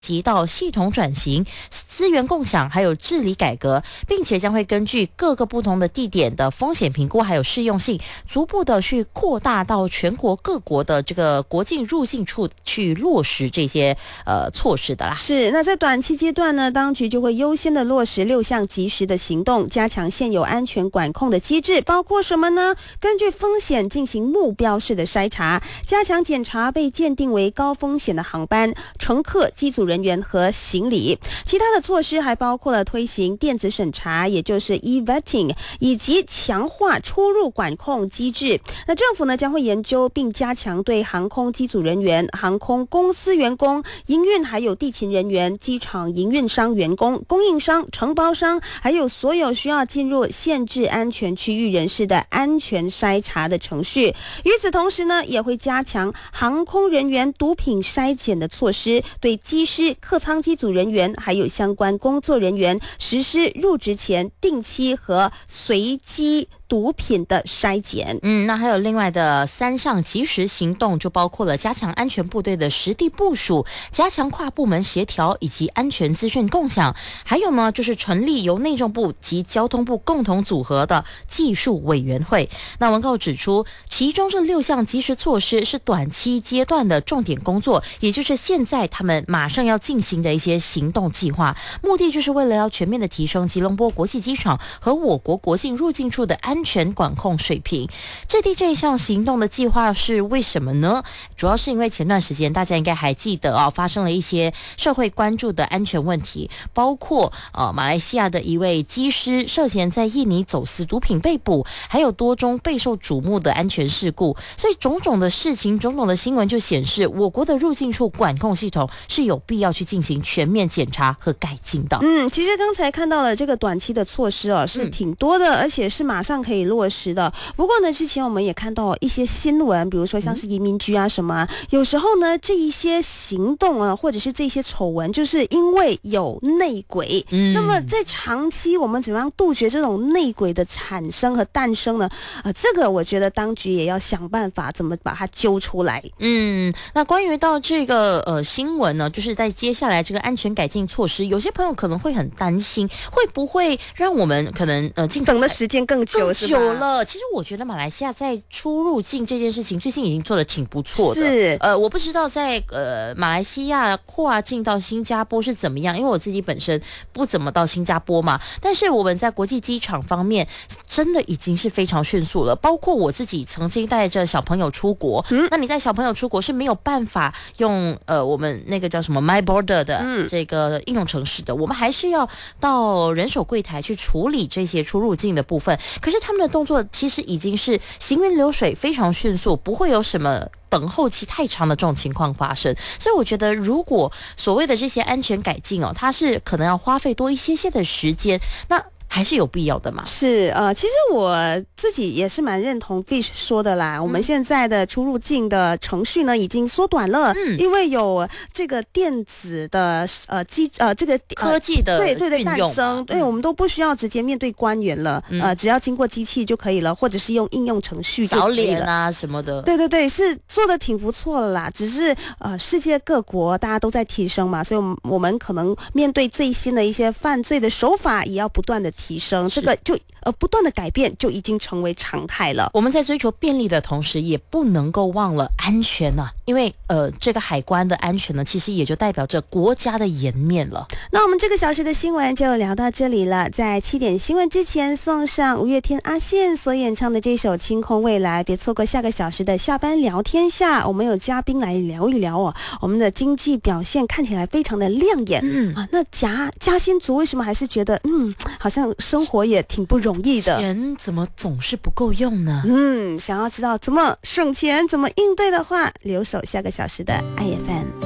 及到系统转型、资源共享还有治理改革，并且将会根据各个不同的地点的风险评估还有适用性，逐步的去扩大到全国各国的这个国境入境处去落实这些措施的啦。 是，那在短期阶段呢，当局就会优先的落实6项及时的行动，加强现有安全管控的机制，包括什么呢？根据风险进行目标式的筛查，加强检查被鉴定为高风险的航班、乘客、机组人员和行李。其他的措施还包括了推行电子审查，也就是 e-vetting， 以及强化出入管控机制。那政府呢将会研究并加强对航空机组人员、航空公司员工、营运还有地勤人员、机场营运商员工、供应商、承包商，还有所有需要进入限制安全区域人士的安全筛查的程序。与此同时呢，也会加强航空人员毒品筛检的措施，对机师、客舱机组人员还有相关工作人员实施入职前定期和随机毒品的筛检。 那还有另外的3项及时行动，就包括了加强安全部队的实地部署，加强跨部门协调以及安全资讯共享，还有呢就是成立由内政部及交通部共同组合的技术委员会。那文告指出，其中这6项及时措施是短期阶段的重点工作，也就是现在他们马上要进行的一些行动计划，目的就是为了要全面的提升吉隆坡国际机场和我国国境入境处的安全管控水平。制定这一项行动的计划是为什么呢？主要是因为前段时间大家应该还记得发生了一些社会关注的安全问题，包括马来西亚的一位机师涉嫌在印尼走私毒品被捕，还有多宗备受瞩目的安全事故。所以种种的事情、种种的新闻就显示，我国的入境处管控系统是有必要去进行全面检查和改进的。 其实刚才看到了这个短期的措施是挺多的，而且是马上可以落实的。不过呢，之前我们也看到一些新闻，比如说像是移民局啊什么，有时候呢这一些行动啊，或者是这些丑闻，就是因为有内鬼。那么在长期我们怎么样杜绝这种内鬼的产生和诞生呢？这个我觉得当局也要想办法怎么把它揪出来。 那关于到这个新闻呢，就是在接下来这个安全改进措施，有些朋友可能会很担心，会不会让我们可能等的时间更久了。其实我觉得马来西亚在出入境这件事情最近已经做得挺不错的。 是我不知道在马来西亚跨境到新加坡是怎么样，因为我自己本身不怎么到新加坡嘛，但是我们在国际机场方面真的已经是非常迅速了。包括我自己曾经带着小朋友出国，那你带小朋友出国是没有办法用我们那个叫什么 My Border 的这个应用程式的，我们还是要到人手柜台去处理这些出入境的部分。可是他们的动作其实已经是行云流水，非常迅速，不会有什么等候期太长的这种情况发生。所以我觉得如果所谓的这些安全改进它是可能要花费多一些的时间，那还是有必要的嘛。 是其实我自己也是蛮认同 Fish 说的啦。我们现在的出入境的程序呢已经缩短了，因为有这个电子的这个科技的对诞生，对我们都不需要直接面对官员了，只要经过机器就可以了，或者是用应用程序就可以了， 扫脸啊什么的。 对，是做的挺不错了啦。只是世界各国大家都在提升嘛，所以我们可能面对最新的一些犯罪的手法也要不断的提升，这个就不断的改变就已经成为常态了。 我们在追求便利的同时，也不能够忘了安全啊，因为这个海关的安全呢，其实也就代表着国家的颜面了。 那我们这个小时的新闻就聊到这里了。在7点新闻之前，送上五月天阿信所演唱的这首《清空未来》，别错过下个小时的下班聊天下。我们有嘉宾来聊一聊我们的经济表现看起来非常的亮眼那嘉兴族为什么还是觉得好像生活也挺不容易的， 钱怎么总是不够用呢？ 想要知道怎么省钱怎么应对的话，留守下个小时的IFM。